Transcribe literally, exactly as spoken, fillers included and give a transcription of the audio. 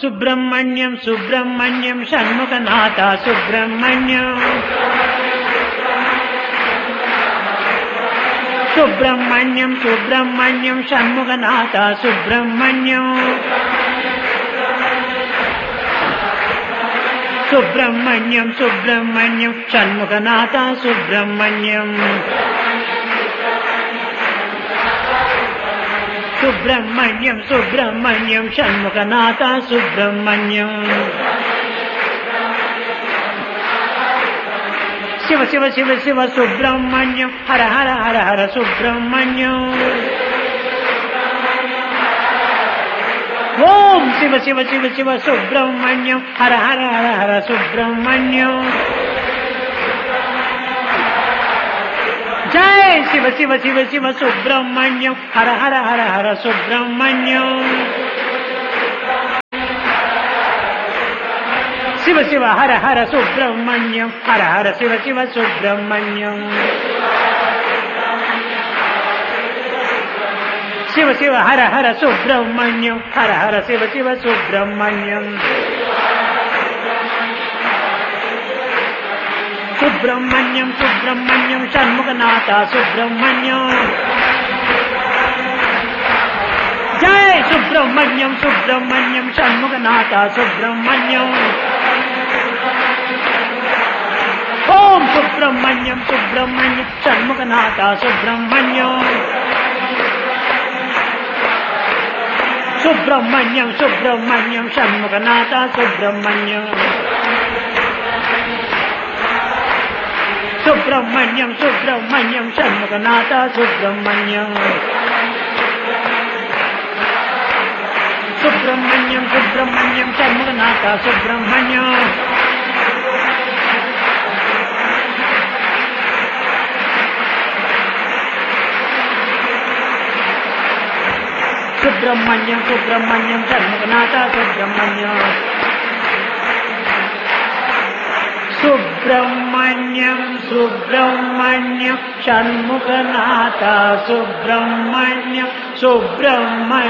Subrahmanyam Subrahmanyam Shanmukhanatha Subrahmanyam Subrahmanyam Subrahmanyam Shanmukhanatha Subrahmanyam Subrahmanyam Subrahmanyam Shanmukhanatha Subrahmanyam Subrahmanyam Subrahmanyam Shanmukhanatha Subrahmanyam Shiva Shiva Shiva Shiva Subrahmanyam Hara Hara Hara Hara Subrahmanyam Om Shiva Shiva Shiva Shiva Subrahmanyam Hara Hara Hara Hara Subrahmanyam Jai Shiva Shiva Shiva Shiva Subrahmanyam Hara Hara Hara Hara Subrahmanyam Shiva Shiva Hara Hara Subrahmanyam Hara Hara Shiva Shiva Subrahmanyam Shiva Shiva Hara Hara Subrahmanyam Hara Hara Shiva Shiva Subrahmanyam Subrahmanyam Subrahmanyam Shanmukhanatha Subrahmanyam Jai Subrahmanyam Subrahmanyam Shanmukhanatha Subrahmanyam Om Subrahmanyam Subrahmanyam Shanmukhanatha Subrahmanyam Subrahmanyam Subrahmanyam Shanmukhanatha Subrahmanyam Subrahmanyam Subrahmanyam Shanmukhanatha Subrahmanyam Subrahmanyam Subrahmanyam Shanmukhanatha Subrahmanyam Subrahmanyam Subrahmanyam Shanmukhanatha Subrahmanyam Subrahmanyam Subrahmanyam Shanmukhanatha Subrahmanyam Subrahmanyam